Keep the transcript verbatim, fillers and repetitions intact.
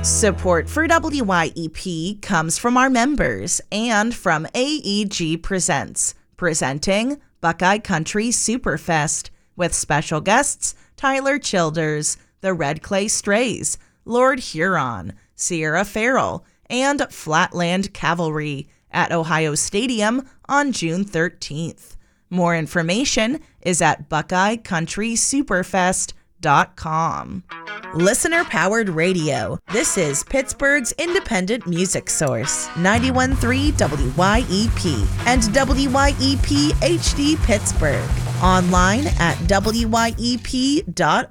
Support for W Y E P comes from our members and from A E G Presents, presenting Buckeye Country Superfest with special guests Tyler Childers, the Red Clay Strays, Lord Huron, Sierra Farrell, and Flatland Cavalry at Ohio Stadium on June thirteenth. More information is at buckeye country superfest dot com. Listener-powered radio. This is Pittsburgh's independent music source, ninety-one point three W Y E P and W Y E P H D Pittsburgh. Online at W Y E P dot